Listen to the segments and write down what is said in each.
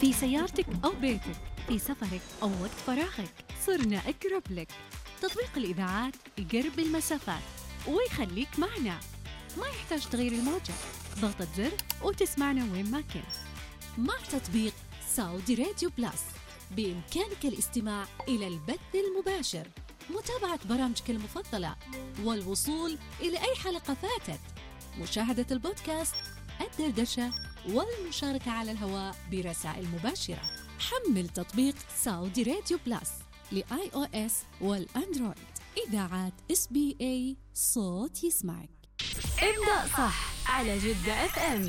في سيارتك أو بيتك، في سفرك أو وقت فراغك، صرنا أقرب لك. تطبيق الإذاعات يقرب المسافات ويخليك معنا، ما يحتاج تغير الموجة، ضغطة زر وتسمعنا وين ما كنت. مع تطبيق سعودي راديو بلس بإمكانك الاستماع إلى البث المباشر، متابعة برامجك المفضلة، والوصول إلى أي حلقة فاتت، مشاهدة البودكاست، الدردشة، والمشاركة على الهواء برسائل مباشرة. حمل تطبيق سعودي راديو بلس لآي أو إس والأندرويد. إذاعات SBA، صوت يسمعك. ابدأ صح على جدة FM.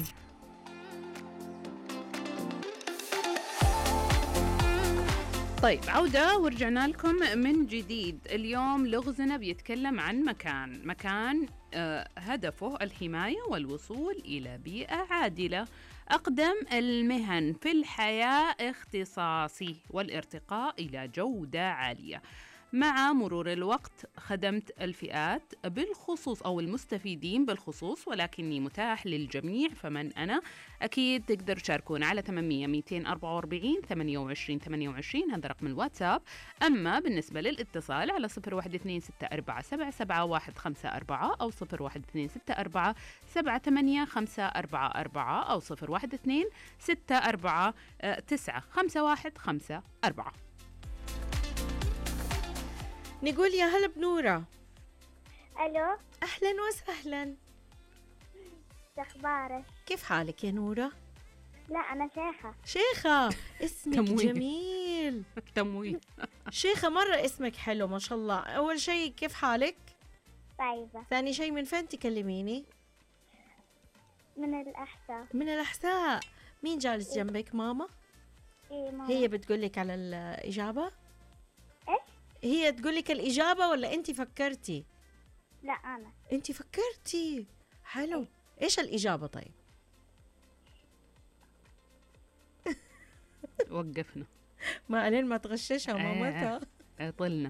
طيب، عودة ورجعنا لكم من جديد. اليوم لغزنا بيتكلم عن مكان هدفه الحماية والوصول إلى بيئة عادلة. أقدم المهن في الحياة اختصاصي والارتقاء إلى جودة عالية. مع مرور الوقت خدمت الفئات بالخصوص أو المستفيدين بالخصوص، ولكني متاح للجميع. فمن أنا؟ أكيد تقدر تشاركونا على 800-244-28-28، هذا رقم الواتساب. أما بالنسبة للاتصال على 0126477154 أو 0126477854 أو 0126495154. نقول يا هلا بنورة. ألو، أهلا وسهلا، أخبارك؟ كيف حالك يا نورة؟ لا أنا شيخة. شيخة، اسمك تمويه. جميل. تمويه. شيخة مرة اسمك حلو ما شاء الله. أول شيء كيف حالك؟ طيبة. ثاني شيء من فين تكلميني؟ من الأحساء. من الأحساء. مين جالس جنبك؟ ماما؟ إيه ماما. هي بتقولك على الإجابة؟ إيش؟ هي تقولك الإجابة ولا أنت فكرتي؟ لا أنا. أنت فكرتي. حلو. إيش الإجابة طيب؟ وقفنا ما ألين ما تغششها مامتها. طلنا.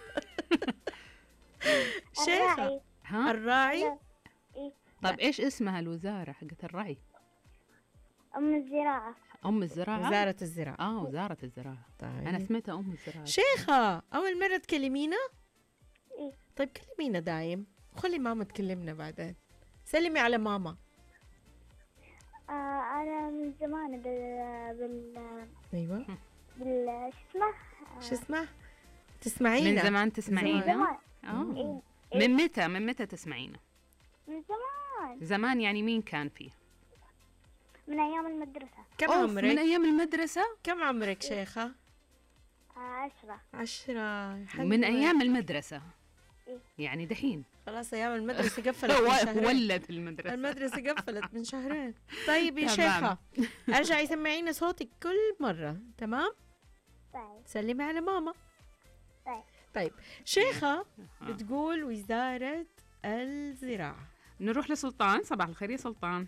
شيخة. الراعي. ها؟ الراعي. إيه. طيب إيش اسمها الوزارة حقت الرعي؟ أم الزراعة. أم الزراعة؟ وزارة الزراعة. وزارة الزراعة. طيب. أنا سمعتها أم الزراعة. شيخة، أول مرة تكلمينا؟ إيه. طيب كلمينا دايم، خلي ماما تكلمنا بعدين. سلمي على ماما. أنا من زمان أيوة. شو اسمه؟ شو اسمه؟ تسمعينا؟ من زمان تسمعينا؟ إيه. من متى تسمعينا؟ من زمان. زمان يعني مين كان فيه؟ من أيام المدرسة. كم من عمرك؟ أيام المدرسة؟ كم عمرك شيخة؟ 10. 10. من أيام المدرسة. إيه. يعني دحين خلاص أيام المدرسة قفلت من شهرين. ولد المدرسة. المدرسة قفلت من شهرين. طيب يا تمام. شيخة، أرجع يسمعينا صوتك كل مرة، تمام؟ طيب. سلمي على ماما. طيب. طيب شيخة بتقول وزارة الزراعة. نروح لسلطان. صباح الخير يا سلطان.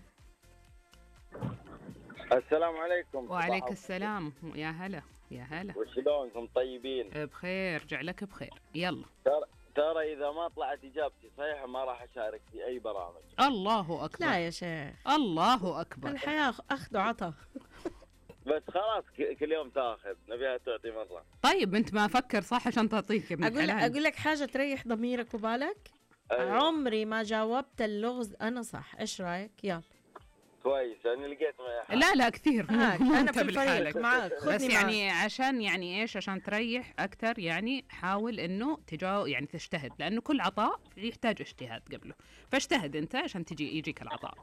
السلام عليكم. وعليك صباح السلام. يا هلا يا هلا. وشلونكم؟ طيبين؟ بخير، جعلك بخير. يلا. ترى إذا ما طلعت إجابتي صحيحة ما راح أشارك في أي برامج. الله أكبر. لا يا شيخ، الله أكبر. الحياة أخذ وعطا. بس خلاص كل يوم تاخذ، نبيها تعطي مرة. طيب أنت ما فكر صح عشان تعطيك ابن الحلال. أقول لك حاجة تريح ضميرك وبالك. أيوة. عمري ما جاوبت اللغز أنا صح. إيش رأيك؟ يلا. كويس، أنا لقيت لا كثير. معك. مو أنا أنت في الفريق بالحالك. معك. بس خذني يعني معك. عشان يعني إيش، عشان تريح أكثر يعني حاول إنه يعني تجتهد، لأنه كل عطاء يحتاج اجتهاد قبله، فاجتهد أنت عشان يجيك العطاء.